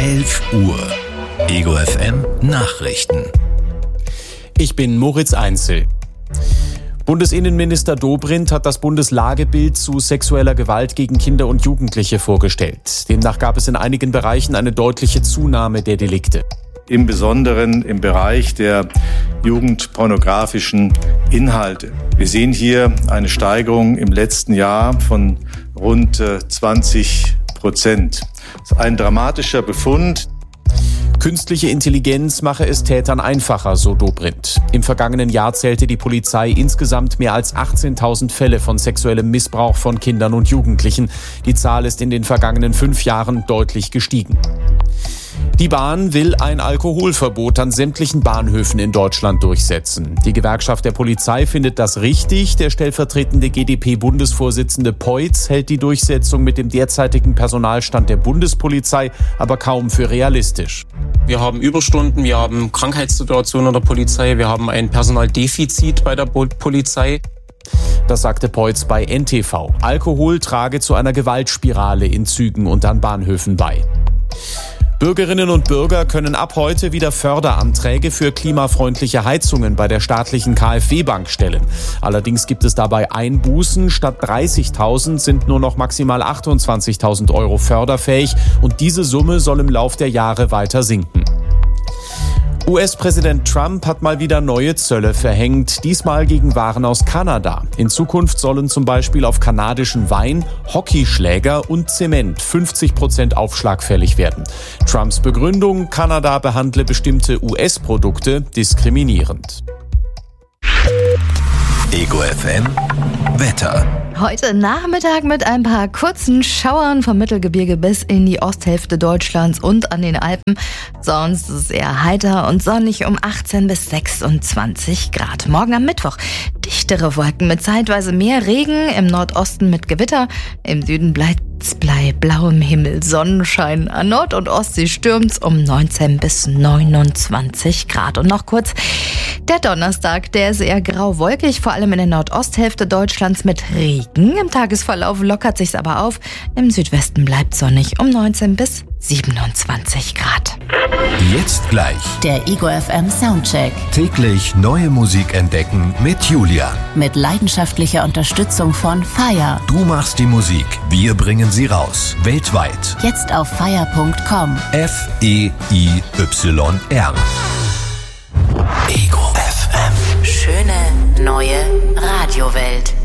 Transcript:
11 Uhr. Ego FM Nachrichten. Ich bin Moritz Einzel. Bundesinnenminister Dobrindt hat das Bundeslagebild zu sexueller Gewalt gegen Kinder und Jugendliche vorgestellt. Demnach gab es in einigen Bereichen eine deutliche Zunahme der Delikte. Im Besonderen im Bereich der jugendpornografischen Inhalte. Wir sehen hier eine Steigerung im letzten Jahr von rund 20%. Das ist ein dramatischer Befund. Künstliche Intelligenz mache es Tätern einfacher, so Dobrindt. Im vergangenen Jahr zählte die Polizei insgesamt mehr als 18.000 Fälle von sexuellem Missbrauch von Kindern und Jugendlichen. Die Zahl ist in den vergangenen 5 Jahren deutlich gestiegen. Die Bahn will ein Alkoholverbot an sämtlichen Bahnhöfen in Deutschland durchsetzen. Die Gewerkschaft der Polizei findet das richtig. Der stellvertretende GdP-Bundesvorsitzende Peutz hält die Durchsetzung mit dem derzeitigen Personalstand der Bundespolizei aber kaum für realistisch. Wir haben Überstunden, wir haben Krankheitssituationen in der Polizei, wir haben ein Personaldefizit bei der Polizei. Das sagte Peutz bei NTV. Alkohol trage zu einer Gewaltspirale in Zügen und an Bahnhöfen bei. Bürgerinnen und Bürger können ab heute wieder Förderanträge für klimafreundliche Heizungen bei der staatlichen KfW-Bank stellen. Allerdings gibt es dabei Einbußen. Statt 30.000 sind nur noch maximal 28.000 Euro förderfähig und diese Summe soll im Lauf der Jahre weiter sinken. US-Präsident Trump hat mal wieder neue Zölle verhängt, diesmal gegen Waren aus Kanada. In Zukunft sollen zum Beispiel auf kanadischen Wein, Hockeyschläger und Zement 50% Aufschlag fällig werden. Trumps Begründung: Kanada behandle bestimmte US-Produkte diskriminierend. Ego FM Wetter. Heute Nachmittag mit ein paar kurzen Schauern vom Mittelgebirge bis in die Osthälfte Deutschlands und an den Alpen. Sonst ist es eher heiter und sonnig um 18 bis 26 Grad. Morgen am Mittwoch dichtere Wolken mit zeitweise mehr Regen, im Nordosten mit Gewitter. Im Süden bleibt bei blauem Himmel Sonnenschein. An Nord- und Ostsee stürmt's um 19 bis 29 Grad. Und noch kurz der Donnerstag, der ist eher grau-wolkig, vor allem in der Nordosthälfte Deutschlands mit Regen. Im Tagesverlauf lockert sich's aber auf. Im Südwesten bleibt sonnig um 19 bis 27 Grad. Jetzt gleich Der Ego FM Soundcheck. täglich neue Musik entdecken mit Julia. Mit leidenschaftlicher Unterstützung von Fire. Du machst die Musik, wir bringen sie raus. Weltweit. Jetzt auf fire.com. FEIYR. Ego FM. Schöne neue Radiowelt.